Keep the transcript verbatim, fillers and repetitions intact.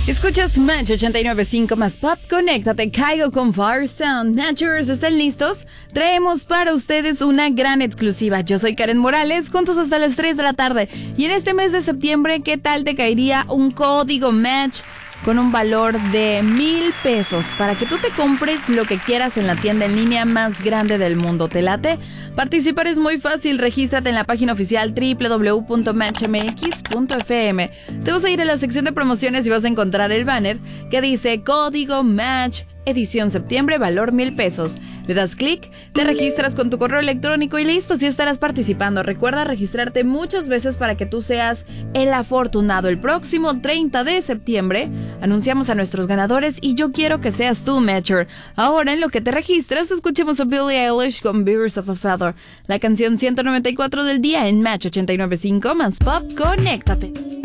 Escuchas Match ochenta y nueve punto cinco más Pop. Conéctate, caigo con Fire Sound. Matchers, ¿están listos? Traemos para ustedes una gran exclusiva. Yo soy Karen Morales, juntos hasta las tres de la tarde. Y en este mes de septiembre, ¿qué tal te caería un código Match con un valor de mil pesos para que tú te compres lo que quieras en la tienda en línea más grande del mundo? ¿Te late? Participar es muy fácil. Regístrate en la página oficial doble u doble u doble u punto match m x punto f m. Te vas a ir a la sección de promociones y vas a encontrar el banner que dice Código Match Edición Septiembre, valor mil pesos. Le das clic, te registras con tu correo electrónico y listo, sí estarás participando. Recuerda registrarte muchas veces para que tú seas el afortunado. El próximo treinta de septiembre anunciamos a nuestros ganadores y yo quiero que seas tú, Matcher. Ahora, en lo que te registras, escuchemos a Billie Eilish con Birds of a Feather, la canción ciento noventa y cuatro del día en Match ochenta y nueve punto cinco más Pop. Conéctate.